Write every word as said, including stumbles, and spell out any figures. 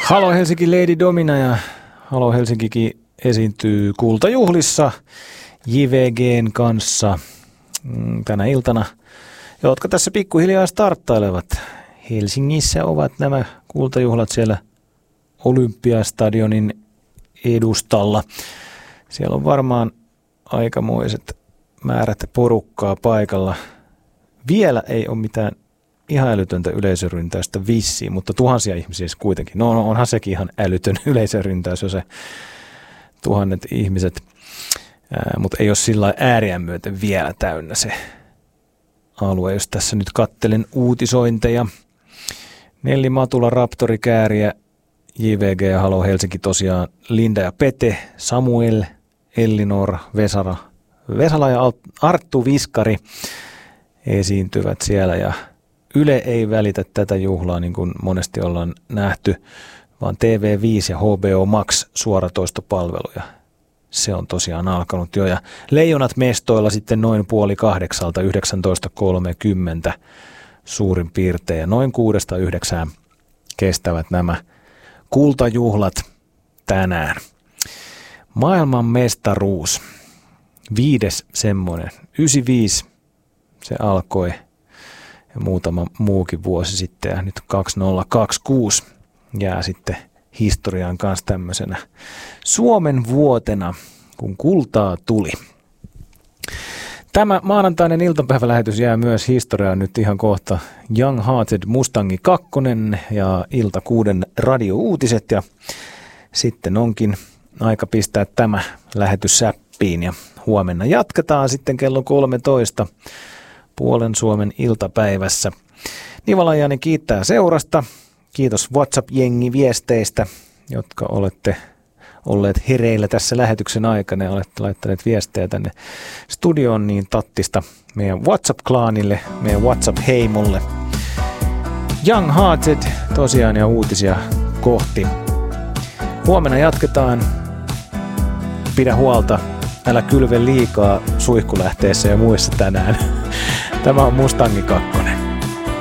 Halo Helsinki Lady Domina ja Halo Helsinkikin esiintyy Kultajuhlissa J V G:n kanssa tänä iltana, jotka tässä pikkuhiljaa starttailevat. Helsingissä ovat nämä Kultajuhlat siellä Olympiastadionin edustalla. Siellä on varmaan aikamoiset määrät porukkaa paikalla. Vielä ei ole mitään ihan älytöntä yleisöryntäystä vissiin, mutta tuhansia ihmisiä kuitenkin. No onhan sekin ihan älytön yleisöryntäys, jos se tuhannet ihmiset, Ää, mutta ei ole sillä ääriä myöten vielä täynnä se alue. Jos tässä nyt kattelen uutisointeja. Nelli Matula, Raptori, Kääriä, J V G ja Halo Helsinki tosiaan, Linda ja Pete, Samuel, Ellinor, Vesara, Vesala ja Arttu Viskari esiintyvät siellä ja Yle ei välitä tätä juhlaa niin kuin monesti ollaan nähty, vaan T V viisi ja H B O Max suoratoistopalveluja. Se on tosiaan alkanut jo ja Leijonat mestoilla sitten noin puoli kahdeksalta yhdeksäntoista kolmekymmentä suurin piirtein ja noin kuudesta yhdeksään kestävät nämä Kultajuhlat tänään. Maailman mestaruus, viides semmoinen, yhdeksänkymmentäviisi se alkoi ja muutama muukin vuosi sitten ja nyt kaksituhattakaksikymmentäkuusi jää sitten historiaan kanssa tämmöisenä Suomen vuotena, kun kultaa tuli. Tämä maanantainen iltapäivälähetys jää myös historiaan nyt ihan kohta. Young Hearted Mustangi kakkonen ja ilta kuuden radiouutiset ja sitten onkin aika pistää tämä lähetys säppiin ja huomenna jatketaan sitten kello kolmetoista puolen Suomen iltapäivässä. Nivala Jani kiittää seurasta. Kiitos WhatsApp-jengi viesteistä, jotka olette olleet hereillä tässä lähetyksen aikana ja olette laittaneet viestejä tänne studioon niin tattista meidän WhatsApp-klaanille, meidän WhatsApp-heimolle. Young Hearted tosiaan ja uutisia kohti. Huomenna jatketaan. Pidä huolta. Älä kylve liikaa suihkulähteessä ja muissa tänään. Tämä on Mustangi kakkonen.